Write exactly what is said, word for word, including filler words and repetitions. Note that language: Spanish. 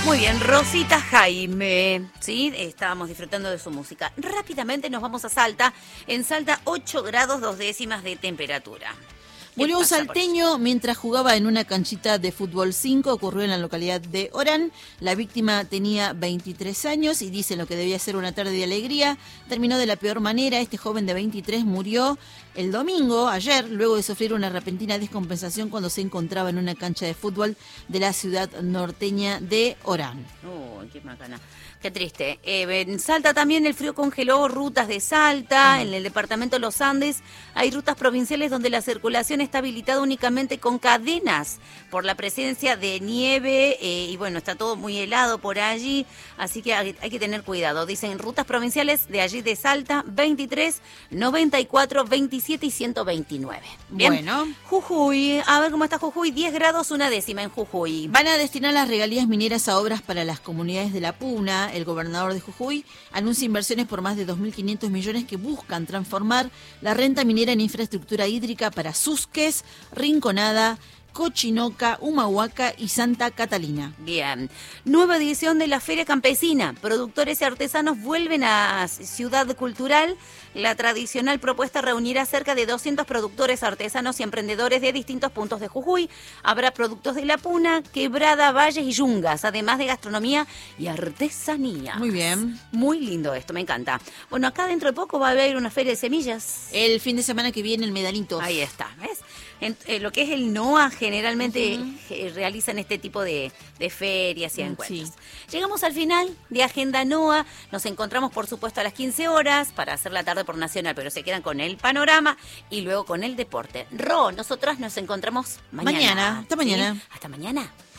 Muy bien, Rosita Jaime, ¿sí? Estábamos disfrutando de su música. Rápidamente nos vamos a Salta. En Salta, ocho grados dos décimas de temperatura. Murió un salteño mientras jugaba en una canchita de fútbol cinco, ocurrió en la localidad de Orán. La víctima tenía veintitrés años y dicen lo que debía ser una tarde de alegría. Terminó de la peor manera. Este joven de veintitrés murió el domingo, ayer, luego de sufrir una repentina descompensación cuando se encontraba en una cancha de fútbol de la ciudad norteña de Orán. Oh, qué macana. Qué triste. Eh, en Salta también el frío congeló rutas de Salta. Mm. En el departamento de los Andes hay rutas provinciales donde la circulación está habilitada únicamente con cadenas por la presencia de nieve eh, y bueno, está todo muy helado por allí, así que hay, hay que tener cuidado. Dicen rutas provinciales de allí de Salta, veintitrés, noventa y cuatro, veintisiete y ciento veintinueve. Bien. Bueno. Jujuy, a ver cómo está Jujuy, diez grados una décima en Jujuy. Van a destinar las regalías mineras a obras para las comunidades de La Puna. El gobernador de Jujuy anuncia inversiones por más de dos mil quinientos millones que buscan transformar la renta minera en infraestructura hídrica para Susques, Rinconada, Cochinoca, Humahuaca y Santa Catalina. Bien. Nueva edición de la Feria Campesina. Productores y artesanos vuelven a Ciudad Cultural. La tradicional propuesta reunirá cerca de doscientos productores, artesanos y emprendedores de distintos puntos de Jujuy. Habrá productos de La Puna, Quebrada, Valles y Yungas, además de gastronomía y artesanía. Muy bien. Muy lindo esto, me encanta. Bueno, acá dentro de poco va a haber una feria de semillas. El fin de semana que viene, el Medalito. Ahí está, ¿ves? En, eh, lo que es el NOA generalmente uh-huh. eh, realizan este tipo de, de ferias y encuentros. Sí. Llegamos al final de Agenda NOA. Nos encontramos, por supuesto, a las quince horas para hacer la tarde por Nacional, pero se quedan con el panorama y luego con el deporte. Ro, nosotras nos encontramos mañana. Mañana, hasta mañana. ¿Sí? Hasta mañana.